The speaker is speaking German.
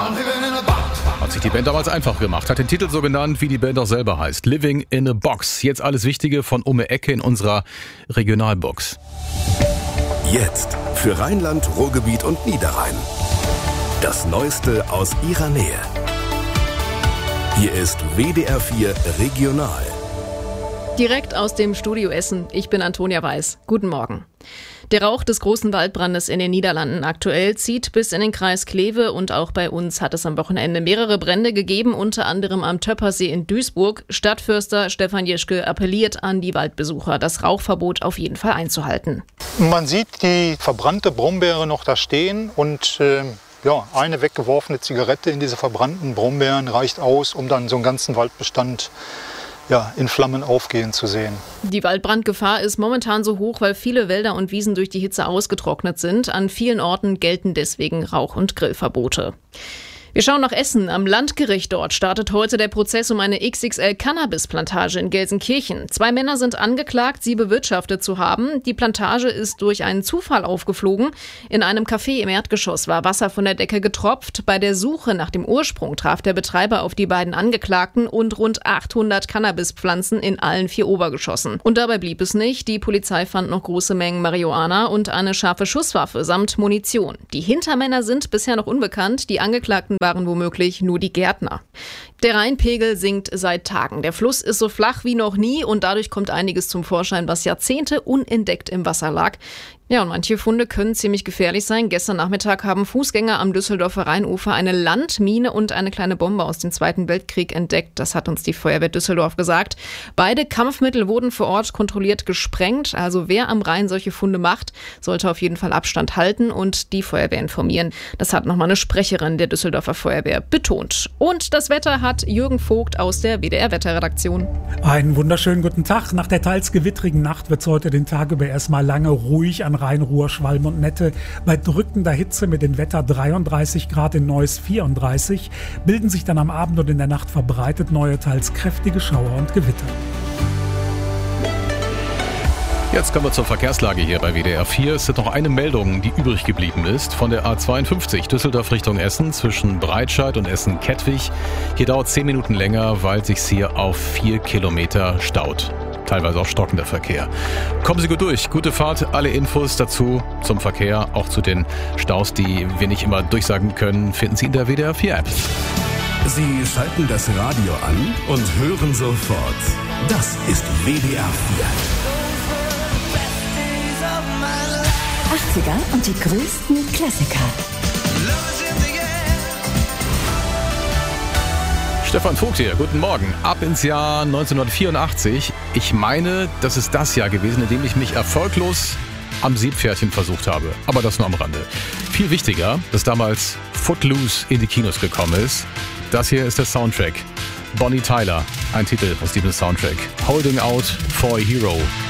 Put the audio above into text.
Hat sich die Band damals einfach gemacht, hat den Titel so genannt, wie die Band auch selber heißt. Living in a Box. Jetzt alles Wichtige von um die Ecke in unserer Regionalbox. Jetzt für Rheinland, Ruhrgebiet und Niederrhein. Das Neueste aus ihrer Nähe. Hier ist WDR 4 Regional. Direkt aus dem Studio Essen. Ich bin Antonia Weiß. Guten Morgen. Der Rauch des großen Waldbrandes in den Niederlanden aktuell zieht bis in den Kreis Kleve und auch bei uns hat es am Wochenende mehrere Brände gegeben, unter anderem am Töppersee in Duisburg. Stadtförster Stefan Jeschke appelliert an die Waldbesucher, das Rauchverbot auf jeden Fall einzuhalten. Man sieht die verbrannte Brombeere noch da stehen und eine weggeworfene Zigarette in diese verbrannten Brombeeren reicht aus, um dann so einen ganzen Waldbestand in Flammen aufgehen zu sehen. Die Waldbrandgefahr ist momentan so hoch, weil viele Wälder und Wiesen durch die Hitze ausgetrocknet sind. An vielen Orten gelten deswegen Rauch- und Grillverbote. Wir schauen nach Essen. Am Landgericht dort startet heute der Prozess um eine XXL-Cannabis-Plantage in Gelsenkirchen. 2 Männer sind angeklagt, sie bewirtschaftet zu haben. Die Plantage ist durch einen Zufall aufgeflogen. In einem Café im Erdgeschoss war Wasser von der Decke getropft. Bei der Suche nach dem Ursprung traf der Betreiber auf die beiden Angeklagten und rund 800 Cannabispflanzen in allen 4 Obergeschossen. Und dabei blieb es nicht. Die Polizei fand noch große Mengen Marihuana und eine scharfe Schusswaffe samt Munition. Die Hintermänner sind bisher noch unbekannt. Die Angeklagten waren womöglich nur die Gärtner. Der Rheinpegel sinkt seit Tagen. Der Fluss ist so flach wie noch nie und dadurch kommt einiges zum Vorschein, was Jahrzehnte unentdeckt im Wasser lag. Ja, und manche Funde können ziemlich gefährlich sein. Gestern Nachmittag haben Fußgänger am Düsseldorfer Rheinufer eine Landmine und eine kleine Bombe aus dem Zweiten Weltkrieg entdeckt. Das hat uns die Feuerwehr Düsseldorf gesagt. Beide Kampfmittel wurden vor Ort kontrolliert gesprengt. Also wer am Rhein solche Funde macht, sollte auf jeden Fall Abstand halten und die Feuerwehr informieren. Das hat nochmal eine Sprecherin der Düsseldorfer Feuerwehr betont. Und das Wetter hat Jürgen Vogt aus der WDR-Wetterredaktion. Einen wunderschönen guten Tag. Nach der teils gewittrigen Nacht wird es heute den Tag über erstmal lange ruhig an Rhein, Ruhr, Schwalm und Nette. Bei drückender Hitze mit dem Wetter 33 Grad, in Neuss 34, bilden sich dann am Abend und in der Nacht verbreitet neue, teils kräftige Schauer und Gewitter. Jetzt kommen wir zur Verkehrslage hier bei WDR 4. Es ist noch eine Meldung, die übrig geblieben ist von der A52 Düsseldorf Richtung Essen zwischen Breitscheid und Essen-Kettwig. Hier dauert 10 Minuten länger, weil sich hier auf 4 Kilometer staut. Teilweise auch stockender Verkehr. Kommen Sie gut durch, gute Fahrt, alle Infos dazu zum Verkehr, auch zu den Staus, die wir nicht immer durchsagen können, finden Sie in der WDR 4 App. Sie schalten das Radio an und hören sofort. Das ist WDR 4. 80er und die größten Klassiker. Stefan Vogt hier, guten Morgen. Ab ins Jahr 1984. Ich meine, das ist das Jahr gewesen, in dem ich mich erfolglos am Seepferdchen versucht habe. Aber das nur am Rande. Viel wichtiger, dass damals Footloose in die Kinos gekommen ist. Das hier ist der Soundtrack. Bonnie Tyler, ein Titel aus diesem Soundtrack. Holding Out for a Hero.